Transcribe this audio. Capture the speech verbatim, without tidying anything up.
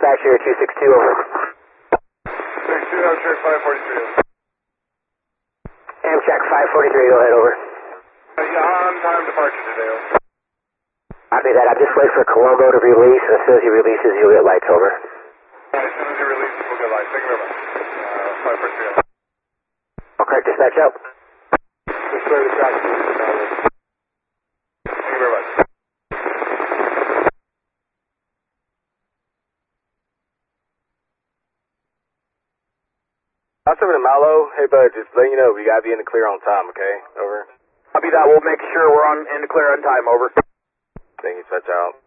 dispatch here, two six two, over. six two, Amtrak five forty-three. Amtrak five forty-three, go ahead, over. Uh, yeah, on time departure today, over. Copy that. I'm just waiting for Colombo to release, and as soon as he releases, you'll get lights, over. As soon as you release, we'll get lights. Thank you very much. Uh, five forty-three. Okay, dispatch out. Just clear the traffic. Thank you very much. I'll send to Malo. Hey, bud, just letting you know, we gotta be in the clear on time, okay? Over. Copy that. We'll make sure we're on in the clear on time, over. Thank you, touch out.